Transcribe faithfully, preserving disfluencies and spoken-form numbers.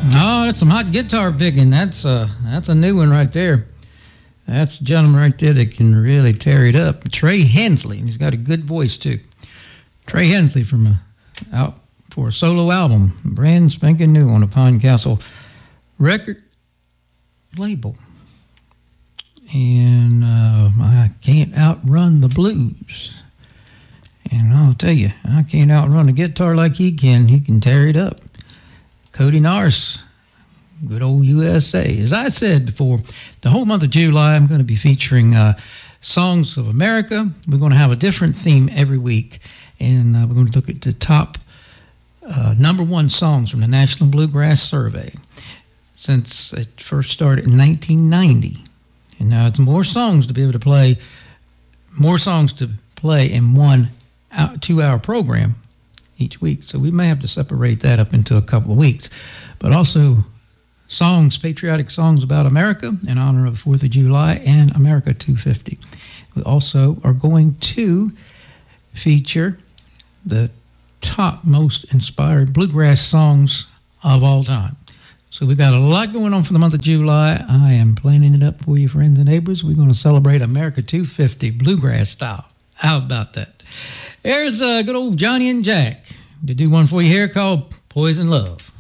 Oh, that's some hot guitar picking. That's uh, that's a new one right there. That's a gentleman right there that can really tear it up. Trey Hensley, and he's got a good voice too. Trey Hensley from a, out for a solo album, brand spanking new on the Pine Castle record label. And uh, I Can't Outrun the Blues. And I'll tell you, I can't outrun a guitar like he can. He can tear it up. Cody Norris, good old U S A. As I said before, the whole month of July, I'm going to be featuring uh, Songs of America. We're going to have a different theme every week. And uh, we're going to look at the top uh, number one songs from the National Bluegrass Survey since it first started in nineteen ninety. And now it's more songs to be able to play, more songs to play in one hour, two-hour program each week. So we may have to separate that up into a couple of weeks. But also songs, patriotic songs about America in honor of the fourth of July and America two fifty. We also are going to feature the top most inspired bluegrass songs of all time. So we've got a lot going on for the month of July. I am planning it up for you, friends and neighbors. We're going to celebrate America two fifty bluegrass style. How about that? Here's uh, good old Johnny and Jack to do one for you here called Poison Love.